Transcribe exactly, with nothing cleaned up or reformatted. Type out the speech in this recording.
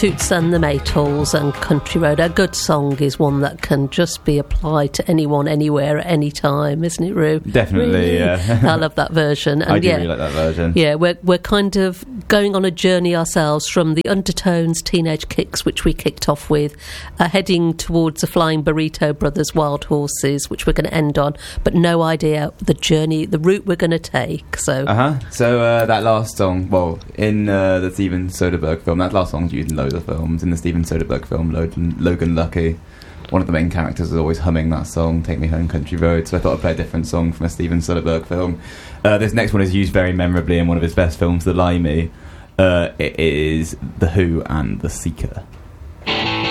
Toots and the Maytals and Country Road. A good song is one that can just be applied to anyone, anywhere, at any time, isn't it, Roo? Definitely, really? yeah. I love that version. And I do yeah, really like that version. Yeah, we're, we're kind of going on a journey ourselves from the Undertones Teenage Kicks, which we kicked off with, uh, heading towards the Flying Burrito Brothers Wild Horses, which we're going to end on, but no idea the journey, the route we're going to take. So, uh-huh. so uh, that last song, well, in uh, the Steven Soderbergh film, that last song's used in loads of films. In the Steven Soderbergh film, Logan, Logan Lucky, one of the main characters is always humming that song, Take Me Home Country Road, so I thought I'd play a different song from a Steven Soderbergh film. Uh, this next one is used very memorably in one of his best films, The Limey. Uh, it is The Who and The Seeker.